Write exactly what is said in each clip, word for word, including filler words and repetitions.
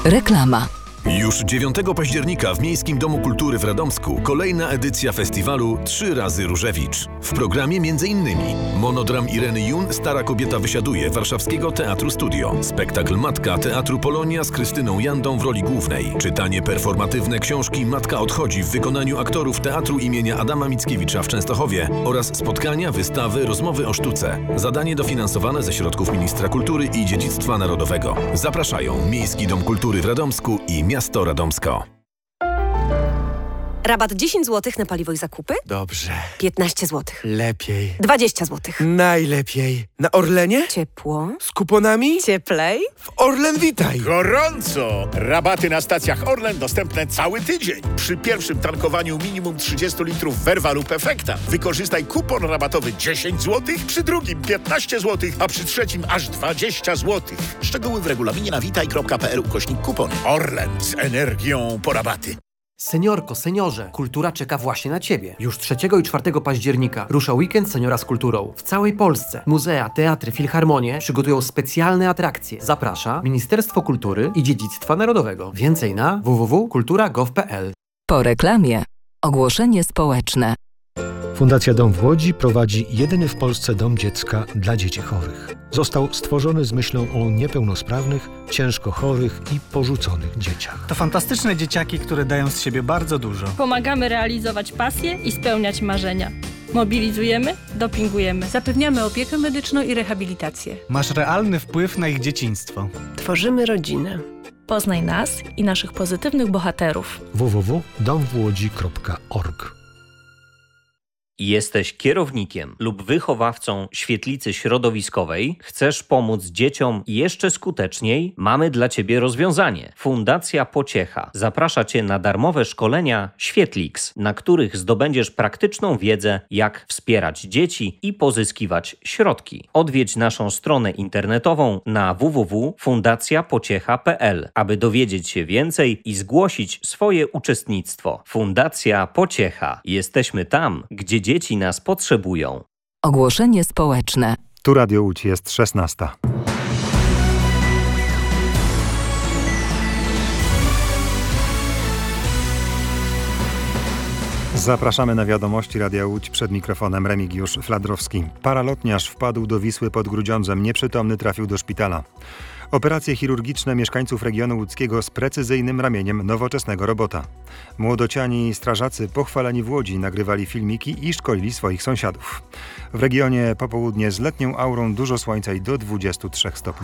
Reklama. Już dziewiątego października w Miejskim Domu Kultury w Radomsku kolejna edycja festiwalu Trzy razy Różewicz. W programie m.in. monodram Ireny Jun Stara kobieta wysiaduje Warszawskiego Teatru Studio, spektakl Matka Teatru Polonia z Krystyną Jandą w roli głównej, czytanie performatywne książki Matka odchodzi w wykonaniu aktorów Teatru imienia Adama Mickiewicza w Częstochowie oraz spotkania, wystawy, rozmowy o sztuce. Zadanie dofinansowane ze środków Ministra Kultury i Dziedzictwa Narodowego. Zapraszają Miejski Dom Kultury w Radomsku i Miasto Radomsko. Rabat dziesięć złotych na paliwo i zakupy? Dobrze. piętnaście złotych. Lepiej. dwadzieścia złotych. Najlepiej. Na Orlenie? Ciepło. Z kuponami? Cieplej. W Orlen Witaj. Gorąco! Rabaty na stacjach Orlen dostępne cały tydzień. Przy pierwszym tankowaniu minimum trzydzieści litrów Verva lub Efekta wykorzystaj kupon rabatowy dziesięć złotych, przy drugim piętnaście złotych, a przy trzecim aż dwadzieścia złotych. Szczegóły w regulaminie na witaj kropka p l ukośnik kupon. Orlen z energią po rabaty. Seniorko, seniorze, kultura czeka właśnie na Ciebie. Już trzeciego i czwartego października rusza weekend Seniora z kulturą. W całej Polsce muzea, teatry, filharmonie przygotują specjalne atrakcje. Zaprasza Ministerstwo Kultury i Dziedzictwa Narodowego. Więcej na w w w kropka kultura kropka gov kropka p l. Po reklamie ogłoszenie społeczne. Fundacja Dom w Łodzi prowadzi jedyny w Polsce dom dziecka dla dzieci chorych. Został stworzony z myślą o niepełnosprawnych, ciężko chorych i porzuconych dzieciach. To fantastyczne dzieciaki, które dają z siebie bardzo dużo. Pomagamy realizować pasje i spełniać marzenia. Mobilizujemy, dopingujemy. Zapewniamy opiekę medyczną i rehabilitację. Masz realny wpływ na ich dzieciństwo. Tworzymy rodzinę. Poznaj nas i naszych pozytywnych bohaterów. w w w kropka dom w łodzi kropka org. Jesteś kierownikiem lub wychowawcą świetlicy środowiskowej? Chcesz pomóc dzieciom jeszcze skuteczniej? Mamy dla Ciebie rozwiązanie. Fundacja Pociecha zaprasza Cię na darmowe szkolenia Świetlix, na których zdobędziesz praktyczną wiedzę, jak wspierać dzieci i pozyskiwać środki. Odwiedź naszą stronę internetową na w w w kropka fundacja pociecha kropka p l, aby dowiedzieć się więcej i zgłosić swoje uczestnictwo. Fundacja Pociecha. Jesteśmy tam, gdzie dzieci nas potrzebują. Ogłoszenie społeczne. Tu Radio Łódź, jest szesnasta. Zapraszamy na wiadomości Radia Łódź, przed mikrofonem Remigiusz Fladrowski. Paralotniarz wpadł do Wisły pod Grudziądzem, nieprzytomny trafił do szpitala. Operacje chirurgiczne mieszkańców regionu łódzkiego z precyzyjnym ramieniem nowoczesnego robota. Młodociani strażacy pochwaleni w Łodzi nagrywali filmiki i szkolili swoich sąsiadów. W regionie popołudnie z letnią aurą, dużo słońca i do dwudziestu trzech stopni.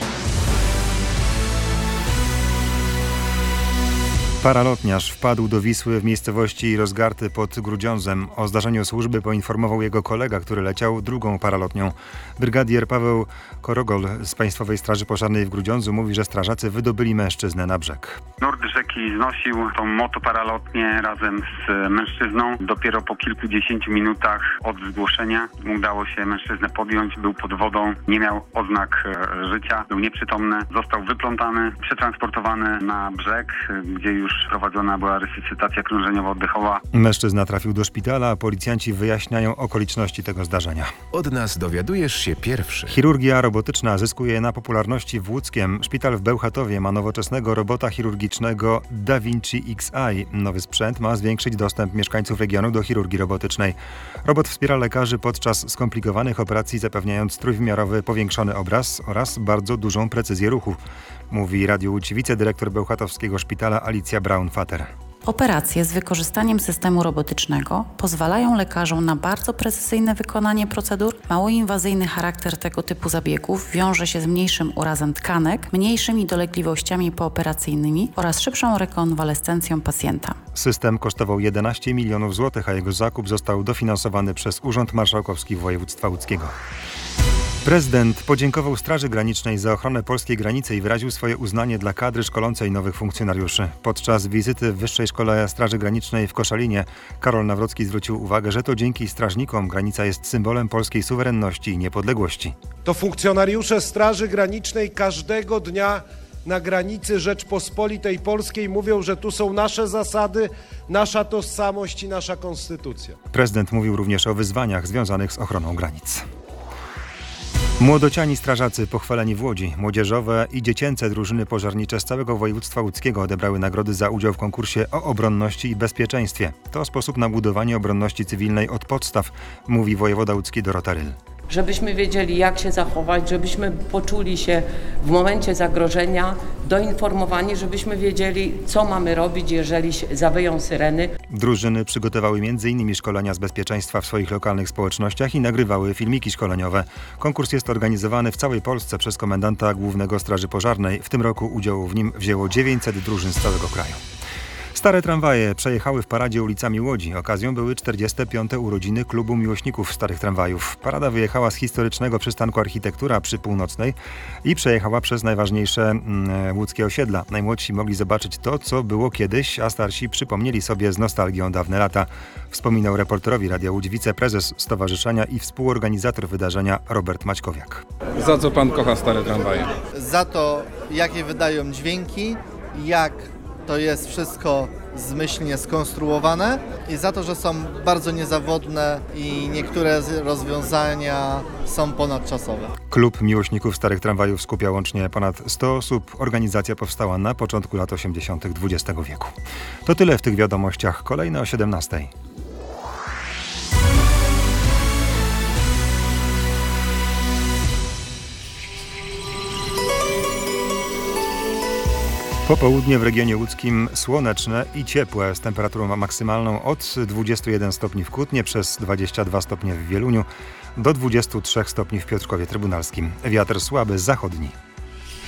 Paralotniarz wpadł do Wisły w miejscowości Rozgarty pod Grudziądzem. O zdarzeniu służby poinformował jego kolega, który leciał drugą paralotnią. Brygadier Paweł Korogol z Państwowej Straży Pożarnej w Grudziądzu mówi, że strażacy wydobyli mężczyznę na brzeg. Nurt rzeki znosił tą motoparalotnię razem z mężczyzną. Dopiero po kilkudziesięciu minutach od zgłoszenia udało się mężczyznę podjąć. Był pod wodą, nie miał oznak życia, był nieprzytomny. Został wyplątany, przetransportowany na brzeg, gdzie już prowadzona była resuscytacja krążeniowo-oddechowa. Mężczyzna trafił do szpitala, a policjanci wyjaśniają okoliczności tego zdarzenia. Od nas dowiadujesz się pierwszy. Chirurgia robotyczna zyskuje na popularności w Łódzkiem. Szpital w Bełchatowie ma nowoczesnego robota chirurgicznego Da Vinci X I. Nowy sprzęt ma zwiększyć dostęp mieszkańców regionu do chirurgii robotycznej. Robot wspiera lekarzy podczas skomplikowanych operacji, zapewniając trójwymiarowy powiększony obraz oraz bardzo dużą precyzję ruchu, mówi Radiu Łódź wicedyrektor Bełchatowskiego Szpitala Alicja Braun-Fater. Operacje z wykorzystaniem systemu robotycznego pozwalają lekarzom na bardzo precyzyjne wykonanie procedur. Mało inwazyjny charakter tego typu zabiegów wiąże się z mniejszym urazem tkanek, mniejszymi dolegliwościami pooperacyjnymi oraz szybszą rekonwalescencją pacjenta. System kosztował jedenaście milionów złotych, a jego zakup został dofinansowany przez Urząd Marszałkowski Województwa Łódzkiego. Prezydent podziękował Straży Granicznej za ochronę polskiej granicy i wyraził swoje uznanie dla kadry szkolącej nowych funkcjonariuszy. Podczas wizyty w Wyższej Szkole Straży Granicznej w Koszalinie Karol Nawrocki zwrócił uwagę, że to dzięki strażnikom granica jest symbolem polskiej suwerenności i niepodległości. To funkcjonariusze Straży Granicznej każdego dnia na granicy Rzeczpospolitej Polskiej mówią, że tu są nasze zasady, nasza tożsamość i nasza konstytucja. Prezydent mówił również o wyzwaniach związanych z ochroną granic. Młodociani strażacy pochwaleni w Łodzi. Młodzieżowe i dziecięce drużyny pożarnicze z całego województwa łódzkiego odebrały nagrody za udział w konkursie o obronności i bezpieczeństwie. To sposób na budowanie obronności cywilnej od podstaw, mówi wojewoda łódzki Dorota Ryl. Żebyśmy wiedzieli, jak się zachować, żebyśmy poczuli się w momencie zagrożenia doinformowani, żebyśmy wiedzieli, co mamy robić, jeżeli zawyją syreny. Drużyny przygotowały między innymi szkolenia z bezpieczeństwa w swoich lokalnych społecznościach i nagrywały filmiki szkoleniowe. Konkurs jest organizowany w całej Polsce przez komendanta głównego Straży Pożarnej. W tym roku udział w nim wzięło dziewięćset drużyn z całego kraju. Stare tramwaje przejechały w paradzie ulicami Łodzi. Okazją były czterdzieste piąte urodziny Klubu Miłośników Starych Tramwajów. Parada wyjechała z historycznego przystanku Architektura przy Północnej i przejechała przez najważniejsze mm, łódzkie osiedla. Najmłodsi mogli zobaczyć to, co było kiedyś, a starsi przypomnieli sobie z nostalgią dawne lata. Wspominał reporterowi Radia Łódź wiceprezes stowarzyszenia i współorganizator wydarzenia Robert Maćkowiak. Za co pan kocha stare tramwaje? Za to, jakie wydają dźwięki, jak to jest wszystko zmyślnie skonstruowane i za to, że są bardzo niezawodne i niektóre rozwiązania są ponadczasowe. Klub Miłośników Starych Tramwajów skupia łącznie ponad sto osób. Organizacja powstała na początku lat osiemdziesiątych dwudziestego wieku. To tyle w tych wiadomościach. Kolejne o siedemnastej. Popołudnie w regionie łódzkim słoneczne i ciepłe z temperaturą maksymalną od dwudziestu jeden stopni w Kutnie przez dwadzieścia dwa stopnie w Wieluniu do dwudziestu trzech stopni w Piotrkowie Trybunalskim. Wiatr słaby zachodni.